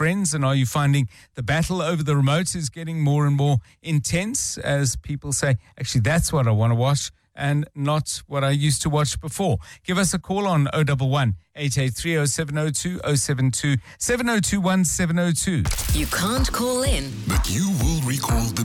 friends? And are you finding the battle over the remote is getting more and more intense as people say, actually, that's what I want to watch and not what I used to watch before? Give us a call on 011 883 0702 072 7021 702. You can't call in, but you will recall the